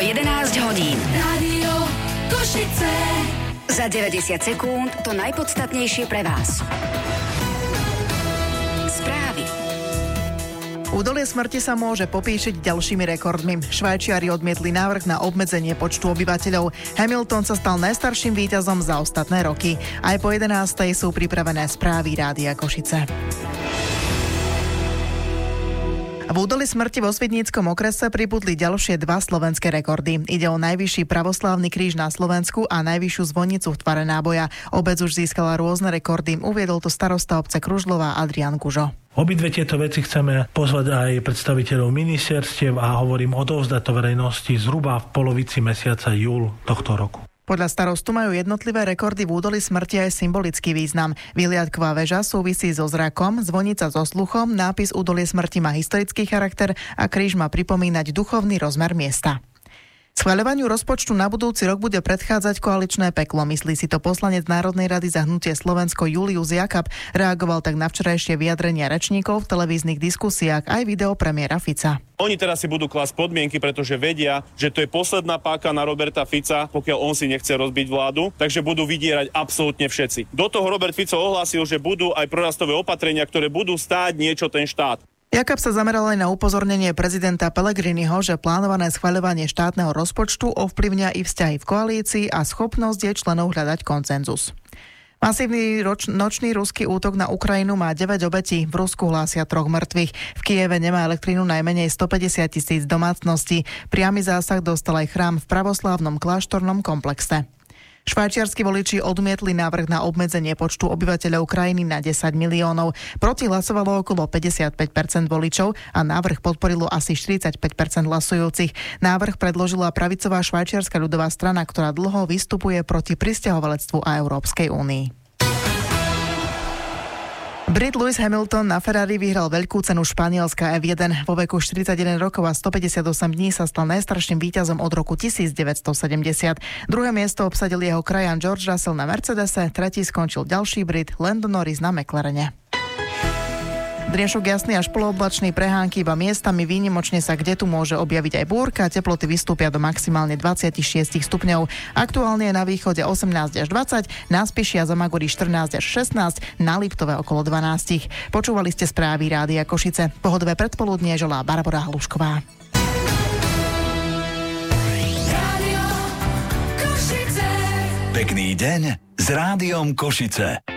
11 hodín. Rádio Košice. Za 90 sekúnd to najpodstatnejšie pre vás. Správy. Údolie smrti sa môže popíšiť ďalšími rekordmi. Švajčiari odmietli návrh na obmedzenie počtu obyvateľov. Hamilton sa stal najstarším víťazom za ostatné roky. Aj po 11. sú pripravené správy Rádia Košice. V údolí smrti vo Svidníckom okrese pribudli ďalšie 2 slovenské rekordy. Ide o najvyšší pravoslávny kríž na Slovensku a najvyššiu zvonicu v tvare náboja. Obec už získala rôzne rekordy. Uviedol to starosta obce Kružlova Adrián Gužo. Obidve tieto veci chceme pozvať aj predstaviteľov ministerstiev a hovorím odovzdať to verejnosti zhruba v polovici mesiaca júl tohto roku. Podľa starostu majú jednotlivé rekordy v údolí smrti aj symbolický význam. Vyliadková väža súvisí so zrakom, zvonica so sluchom, nápis údolie smrti má historický charakter a kríž má pripomínať duchovný rozmer miesta. Schvaľovaniu rozpočtu na budúci rok bude predchádzať koaličné peklo, myslí si to poslanec Národnej rady za hnutie Slovensko Julius Jakab. Reagoval tak na včerajšie vyjadrenia rečníkov v televíznych diskusiách aj video premiéra Fica. Oni teraz si budú klásť podmienky, pretože vedia, že to je posledná páka na Roberta Fica, pokiaľ on si nechce rozbiť vládu, takže budú vydierať absolútne všetci. Do toho Robert Fico ohlásil, že budú aj prorastové opatrenia, ktoré budú stáť niečo ten štát. Jakab sa zameral aj na upozornenie prezidenta Pellegriniho, že plánované schvaľovanie štátneho rozpočtu ovplyvňa i vzťahy v koalícii a schopnosť jej členov hľadať konsenzus. Masívny nočný ruský útok na Ukrajinu má 9 obetí. V Rusku hlásia 3 mŕtvych. V Kieve nemá elektrínu najmenej 150 000 domácností. Priamy zásah dostal aj chrám v pravoslávnom kláštornom komplexe. Švajčiarski voliči odmietli návrh na obmedzenie počtu obyvateľov krajiny na 10 miliónov. Proti hlasovalo okolo 55% voličov a návrh podporilo asi 45% hlasujúcich. Návrh predložila pravicová švajčiarska ľudová strana, ktorá dlho vystupuje proti prisťahovalectvu a Európskej únii. Brit Lewis Hamilton na Ferrari vyhral veľkú cenu Španielska F1. Vo veku 41 rokov a 158 dní sa stal najstarším víťazom od roku 1970. Druhé miesto obsadil jeho krajan George Russell na Mercedese, tretí skončil ďalší Brit Lando Norris na McLarene. Dnešok jasný až polooblačný, prehánky iba miestami, výnimočne sa kde tu môže objaviť aj búrka, teploty vystúpia do maximálne 26 stupňov. Aktuálne je na východe 18 až 20, na Spiši a Zamagori 14 až 16, na Liptove okolo 12. Počúvali ste správy Rádia Košice. Pohodové predpoludnie želá Barbora Hlušková. Pekný deň s Rádiom Košice.